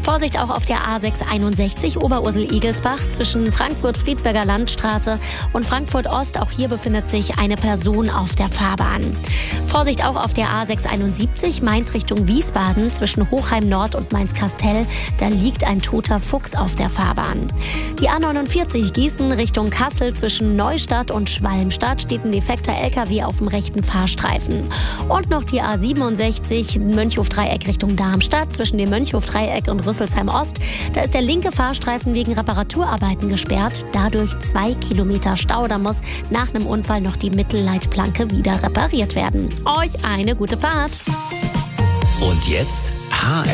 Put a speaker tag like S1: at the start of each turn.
S1: Vorsicht auch auf der A661 Oberursel-Igelsbach zwischen Frankfurt-Friedberger Landstraße und Frankfurt-Ost. Auch hier befindet sich eine Person auf der Fahrbahn. Vorsicht auch auf der A671 Mainz Richtung Wiesbaden zwischen Hochheim Nord und Mainz-Kastel. Da liegt ein toter Fuchs auf der Fahrbahn. Die A49 Gießen Richtung Kassel zwischen Neustadt und Schwalmstadt steht ein defekter LKW auf dem rechten Fahrstreifen. Und noch die A67 Mönchhof-Dreieck Richtung Darmstadt zwischen dem Mönchhof-Dreieck und Rüsselsheim Ost. Da ist der linke Fahrstreifen wegen Reparaturarbeiten gesperrt. Dadurch 2 Kilometer Stau. Da muss nach einem Unfall noch die Mittelleitplanke wieder repariert werden. Euch eine gute Fahrt.
S2: Und jetzt HR